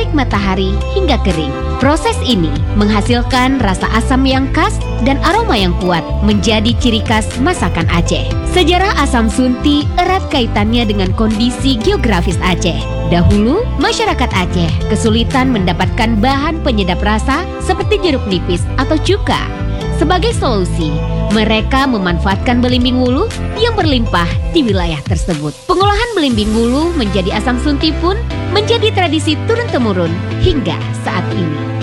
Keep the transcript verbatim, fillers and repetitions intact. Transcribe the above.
terik matahari hingga kering. Proses ini menghasilkan rasa asam yang khas dan aroma yang kuat, menjadi ciri khas masakan Aceh. Sejarah asam sunti erat kaitannya dengan kondisi geografis Aceh. Dahulu, masyarakat Aceh kesulitan mendapatkan bahan penyedap rasa seperti jeruk nipis atau cuka. Sebagai solusi, mereka memanfaatkan belimbing wuluh yang berlimpah di wilayah tersebut. Pengolahan belimbing wuluh menjadi asam sunti pun menjadi tradisi turun-temurun hingga saat ini.